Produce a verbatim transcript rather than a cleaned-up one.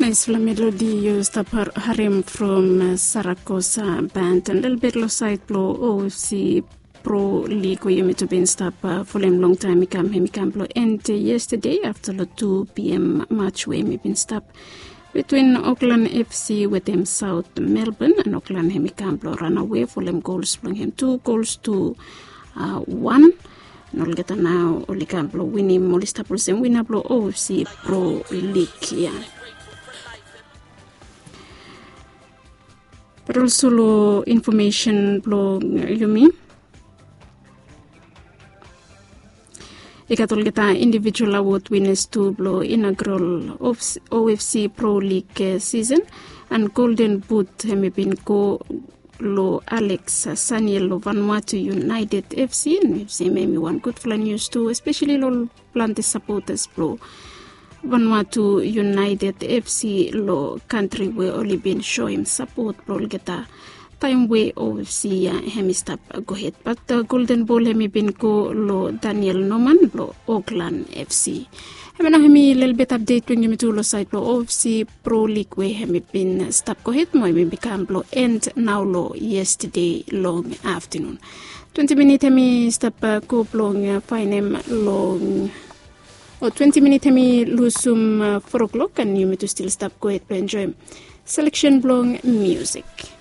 Nice melody used up her harem from uh, Saragossa band and little bit lo side blow O F C Pro League where you meet to be stop uh, for them long time become him become blow end yesterday after the two p.m. match where me been stop between Auckland F C with them South Melbourne and Auckland him become blow run away for them goals blowing him two goals to uh, one. Nol get now only can blow winning molista person winner blow O F C Pro League yeah. But also lo information blow yumi. Ikatol kita individual award winners to blow inaugural O F C Pro League season and golden boot hemi been go lo Alex Saniel lo Vanuatu United F C and F C maybe one good flan news too, especially lo plant supporters blow Vanuatu United F C lo country where only been showing support blow geta time way O F C uh, hemi stop uh, go ahead but the uh, golden ball hemi been go lo Daniel Norman lo Auckland F C hemi na hemi little bit update when you to lo side lo O F C Pro League way hemi been uh, stop go ahead mo hemi become lo end now lo yesterday long afternoon twenty minute hemi stop uh, go long uh, fine him long or twenty minute hemi lusum uh, four o'clock and you to still stop go ahead to enjoy selection blong music.